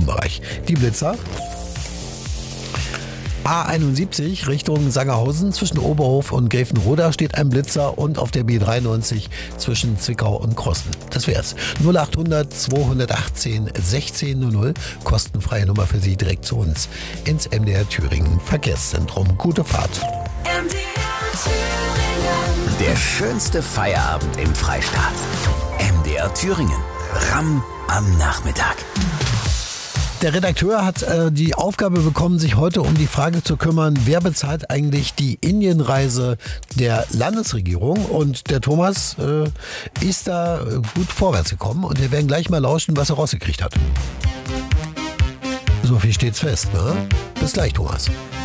Kurvenbereich. Die Blitzer. A71 Richtung Sangerhausen zwischen Oberhof und Gräfenroda steht ein Blitzer und auf der B93 zwischen Zwickau und Krossen. Das wär's. 0800 218 1600, kostenfreie Nummer für Sie direkt zu uns ins MDR Thüringen Verkehrszentrum. Gute Fahrt. Der schönste Feierabend im Freistaat. MDR Thüringen. Ramm am Nachmittag. Der Redakteur hat die Aufgabe bekommen, sich heute um die Frage zu kümmern, wer bezahlt eigentlich die Indienreise der Landesregierung? Und der Thomas ist da gut vorwärts gekommen und wir werden gleich mal lauschen, was er rausgekriegt hat. So viel steht's fest, ne? Bis gleich, Thomas.